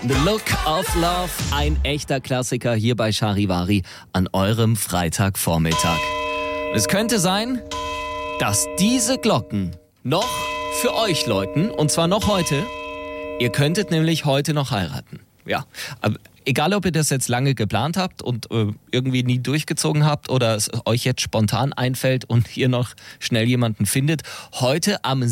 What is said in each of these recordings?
The Look of Love, ein echter Klassiker hier bei Charivari an eurem Freitagvormittag. Es könnte sein, dass diese Glocken noch für euch läuten, und zwar noch heute. Ihr könntet nämlich heute noch heiraten. Ja, aber egal, ob ihr das jetzt lange geplant habt und irgendwie nie durchgezogen habt oder es euch jetzt spontan einfällt und ihr noch schnell jemanden findet. Heute am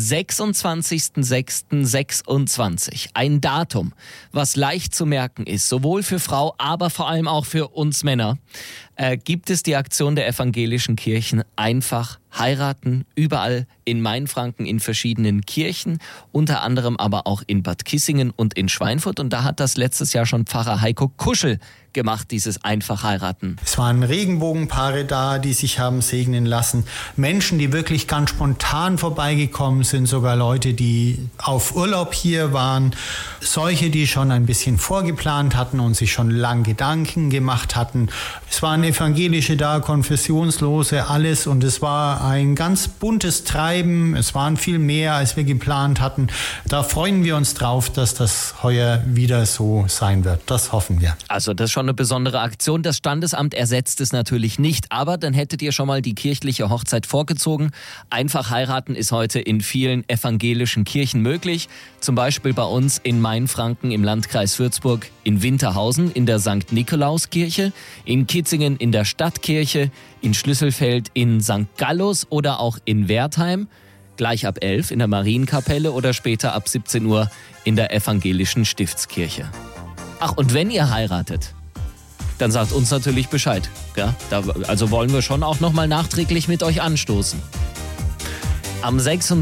26.06.26. Ein Datum, was leicht zu merken ist, sowohl für Frau, aber vor allem auch für uns Männer. Gibt es die Aktion der evangelischen Kirchen Einfach heiraten, überall in Mainfranken in verschiedenen Kirchen, unter anderem aber auch in Bad Kissingen und in Schweinfurt. Und da hat das letztes Jahr schon Pfarrer Heiko Kuschel gemacht, dieses Einfach heiraten. Es waren Regenbogenpaare da, die sich haben segnen lassen. Menschen, die wirklich ganz spontan vorbeigekommen sind, sogar Leute, die auf Urlaub hier waren. Solche, die schon ein bisschen vorgeplant hatten und sich schon lang Gedanken gemacht hatten. Es waren Evangelische da, Konfessionslose, alles. Und es war ein ganz buntes Treiben. Es waren viel mehr, als wir geplant hatten. Da freuen wir uns drauf, dass das heuer wieder so sein wird. Das hoffen wir. Also das ist schon eine besondere Aktion. Das Standesamt ersetzt es natürlich nicht, aber dann hättet ihr schon mal die kirchliche Hochzeit vorgezogen. Einfach heiraten ist heute in vielen evangelischen Kirchen möglich. Zum Beispiel bei uns in Mainfranken im Landkreis Würzburg in Winterhausen in der St. Nikolauskirche, in Kitzingen in der Stadtkirche, in Schlüsselfeld in St. Gallus oder auch in Wertheim. Gleich ab 11 in der Marienkapelle oder später ab 17 Uhr in der evangelischen Stiftskirche. Ach, und wenn ihr heiratet, dann sagt uns natürlich Bescheid. Ja? Also wollen wir schon auch nochmal nachträglich mit euch anstoßen. Am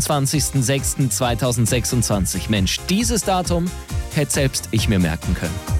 26.06.2026. Mensch, dieses Datum hätte selbst ich mir merken können.